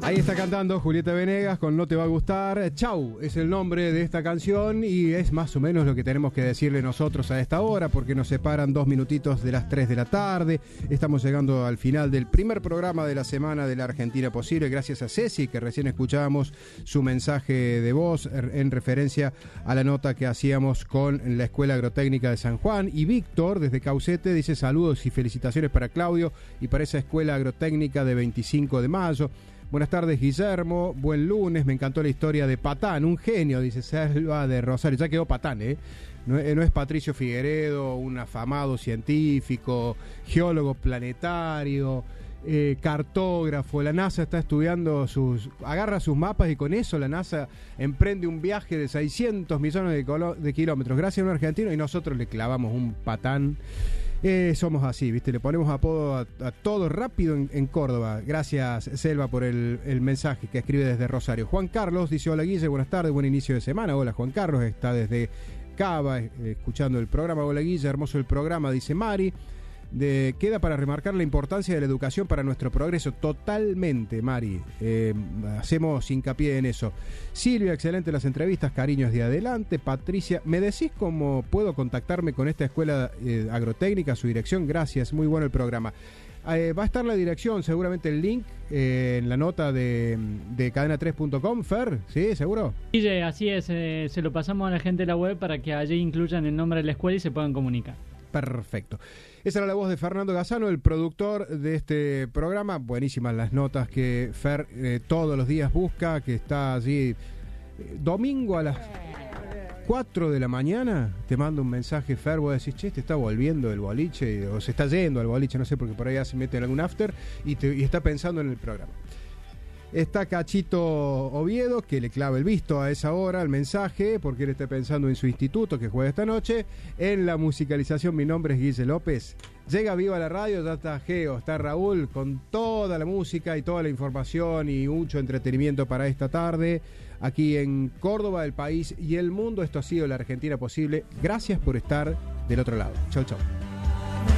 Ahí está cantando Julieta Venegas con No te va a gustar. Chau es el nombre de esta canción y es más o menos lo que tenemos que decirle nosotros a esta hora, porque nos separan 2 minutitos de las 3 de la tarde. Estamos llegando al final del primer programa de la semana de la Argentina Posible. Gracias a Ceci, que recién escuchábamos su mensaje de voz en referencia a la nota que hacíamos con la Escuela Agrotécnica de San Juan. Y Víctor, desde Caucete, dice saludos y felicitaciones para Claudio y para esa Escuela Agrotécnica de 25 de mayo. Buenas tardes, Guillermo. Buen lunes. Me encantó la historia de Patán, un genio, dice Selva de Rosario. Ya quedó Patán, ¿eh? No es Patricio Figueredo, un afamado científico, geólogo planetario, cartógrafo. La NASA está estudiando agarra sus mapas y con eso la NASA emprende un viaje de 600 millones de kilómetros. Gracias a un argentino y nosotros le clavamos un Patán. Somos así, ¿viste? Le ponemos apodo a todo rápido en Córdoba. Gracias, Selva, por el mensaje que escribe desde Rosario. Juan Carlos dice: hola, Guille, buenas tardes, buen inicio de semana. Hola, Juan Carlos, está desde Cava escuchando el programa. Hola, Guille, hermoso el programa, dice Mari. Queda para remarcar la importancia de la educación para nuestro progreso. Totalmente, Mari. Hacemos hincapié en eso. Silvia, excelente las entrevistas, cariños de adelante. Patricia, ¿me decís cómo puedo contactarme con esta escuela agrotécnica, su dirección? Gracias, muy bueno el programa. Va a estar la dirección, seguramente el link en la nota de cadena3.com. Fer, ¿sí? ¿Seguro? Sí, así es, se lo pasamos a la gente de la web para que allí incluyan el nombre de la escuela y se puedan comunicar. Perfecto. Esa era la voz de Fernando Gazzano, el productor de este programa. Buenísimas las notas que Fer todos los días busca, que está allí domingo a las 4 de la mañana. Te manda un mensaje, Fer, vos decís, che, te está volviendo el boliche, o se está yendo al boliche, no sé, porque por allá se mete en algún after y está pensando en el programa. Está Cachito Oviedo, que le clava el visto a esa hora, el mensaje, porque él está pensando en su instituto que juega esta noche. En la musicalización, mi nombre es Guille López. Llega Viva la Radio, ya está Geo, está Raúl, con toda la música y toda la información y mucho entretenimiento para esta tarde. Aquí en Córdoba, el país y el mundo. Esto ha sido la Argentina Posible. Gracias por estar del otro lado. Chau, chau.